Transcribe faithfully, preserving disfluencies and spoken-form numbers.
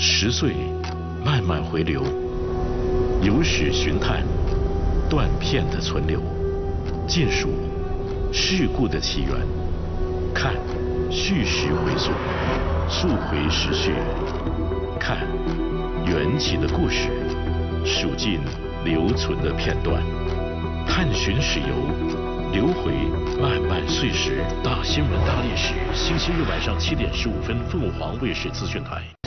十岁慢慢回流，有史寻探，断片的存留，尽数事故的起源，看叙事回溯，溯回时序，看缘起的故事，数尽留存的片段，探寻史游，留回漫漫岁时。大新闻大历史，星期日晚上七点十五分，凤凰卫视资讯台。